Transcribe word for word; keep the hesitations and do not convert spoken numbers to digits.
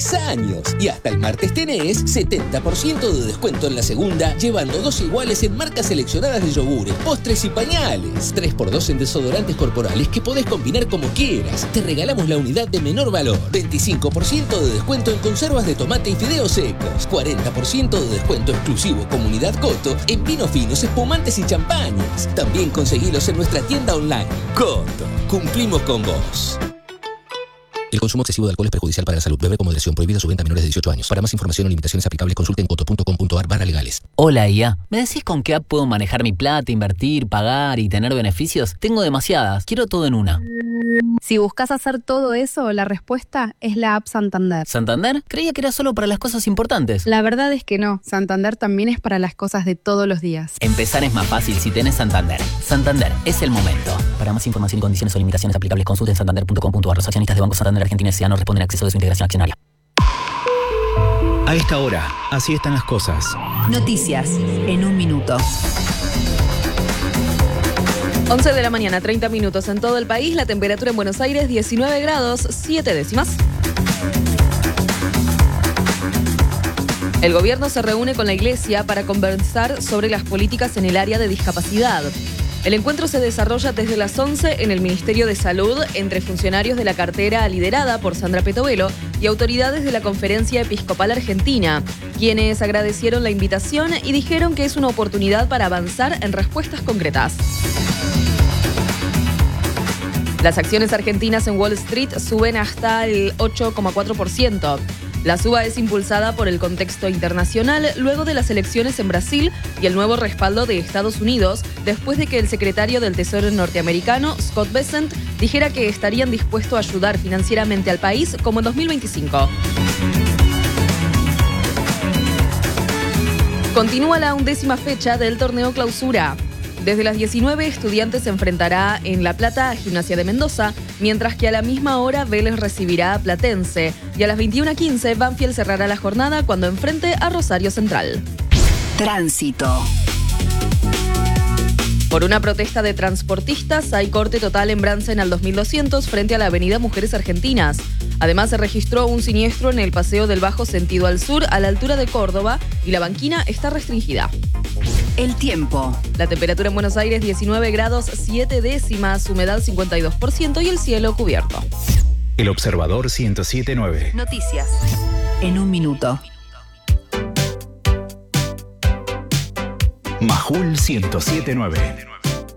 seis años. Y hasta el martes tenés setenta por ciento de descuento en la segunda, llevando dos iguales en marcas seleccionadas de yogures, postres y pañales. tres por dos en desodorantes corporales que podés combinar como quieras. Te regalamos la unidad de menor valor. veinticinco por ciento de descuento en conservas de tomate y fideos secos. cuarenta por ciento de descuento exclusivo Comunidad Coto en vinos finos, espumantes y champañas. También conseguilos en nuestra tienda online. Coto, cumplimos con vos. El consumo excesivo de alcohol es perjudicial para la salud. Beber con moderación. Prohibida su venta a menores de dieciocho años. Para más información o limitaciones aplicables, consulten coto punto com punto a r barra legales. Hola, I A. ¿Me decís con qué app puedo manejar mi plata, invertir, pagar y tener beneficios? Tengo demasiadas. Quiero todo en una. Si buscas hacer todo eso, la respuesta es la app Santander. ¿Santander? Creía que era solo para las cosas importantes. La verdad es que no. Santander también es para las cosas de todos los días. Empezar es más fácil si tenés Santander. Santander, es el momento. Para más información y condiciones o limitaciones aplicables, consulten santander punto com punto a r. Los accionistas de Banco Santander Argentina S A no responden a acceso de su integración accionaria. A esta hora, así están las cosas. Noticias en un minuto. once de la mañana, treinta minutos en todo el país. La temperatura en Buenos Aires, diecinueve grados, siete décimas. El gobierno se reúne con la Iglesia para conversar sobre las políticas en el área de discapacidad. El encuentro se desarrolla desde las once en el Ministerio de Salud entre funcionarios de la cartera liderada por Sandra Petovelo y autoridades de la Conferencia Episcopal Argentina, quienes agradecieron la invitación y dijeron que es una oportunidad para avanzar en respuestas concretas. Las acciones argentinas en Wall Street suben hasta el ocho coma cuatro por ciento. La suba es impulsada por el contexto internacional luego de las elecciones en Brasil y el nuevo respaldo de Estados Unidos después de que el secretario del Tesoro norteamericano, Scott Bessent, dijera que estarían dispuestos a ayudar financieramente al país como en dos mil veinticinco. Continúa la undécima fecha del torneo Clausura. Desde las diecinueve, Estudiantes se enfrentará en La Plata a Gimnasia de Mendoza, mientras que a la misma hora Vélez recibirá a Platense. Y a las veintiuna quince, Banfield cerrará la jornada cuando enfrente a Rosario Central. Tránsito. Por una protesta de transportistas, hay corte total en Bransen al dos mil doscientos frente a la avenida Mujeres Argentinas. Además, se registró un siniestro en el Paseo del Bajo sentido al sur, a la altura de Córdoba, y la banquina está restringida. El tiempo. La temperatura en Buenos Aires, diecinueve grados, siete décimas, humedad cincuenta y dos por ciento y el cielo cubierto. El Observador ciento siete punto nueve. Noticias en un minuto. Majul ciento siete punto nueve.